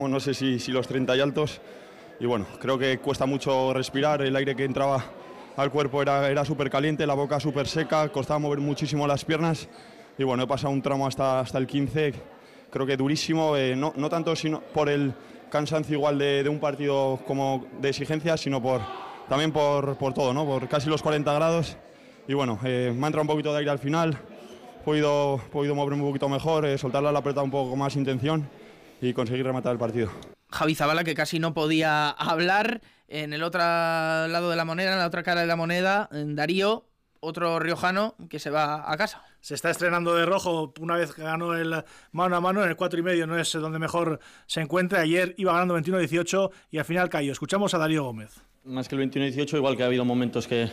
No sé si los 30 y altos, y bueno, creo que cuesta mucho respirar, el aire que entraba al cuerpo era súper caliente, la boca súper seca, costaba mover muchísimo las piernas, y bueno, he pasado un tramo hasta el 15, creo que durísimo, no tanto sino por el cansancio igual de un partido como de exigencia, sino también por todo, ¿no? Por casi los 40 grados, y bueno, me ha entrado un poquito de aire al final, he podido moverme un poquito mejor, soltar la pelota un poco con más intención y conseguir rematar el partido. Javi Zabala, que casi no podía hablar. En el otro lado de la moneda, en la otra cara de la moneda, Darío, otro riojano que se va a casa. Se está estrenando de rojo una vez que ganó el mano a mano. En el 4,5 no es donde mejor se encuentra. Ayer iba ganando 21-18 y al final cayó. Escuchamos a Darío Gómez. Más que el 21-18, igual que ha habido momentos que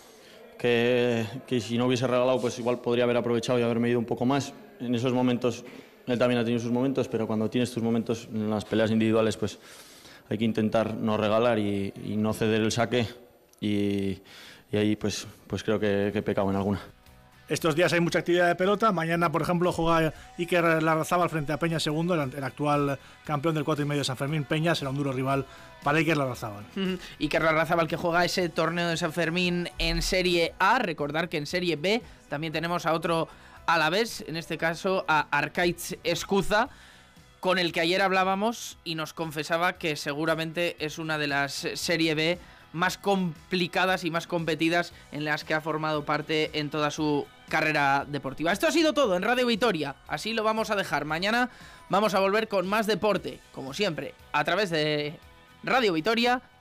si no hubiese regalado, pues igual podría haber aprovechado y haberme ido un poco más. En esos momentos él también ha tenido sus momentos, pero cuando tienes tus momentos en las peleas individuales, pues hay que intentar no regalar y no ceder el saque, y ahí pues creo que he pecado en alguna. Estos días hay mucha actividad de pelota. Mañana, por ejemplo, juega Iker Larrazábal frente a Peña Segundo, el actual campeón del 4,5 de San Fermín. Peña será un duro rival para Iker Larrazábal. Iker Larrazábal, que juega ese torneo de San Fermín en Serie A. Recordar que en Serie B también tenemos a otro alavés, en este caso a Arkaitz Escuza, con el que ayer hablábamos y nos confesaba que seguramente es una de las Serie B más complicadas y más competidas en las que ha formado parte en toda su carrera deportiva. Esto ha sido todo en Radio Vitoria, así lo vamos a dejar. Mañana vamos a volver con más deporte, como siempre, a través de Radio Vitoria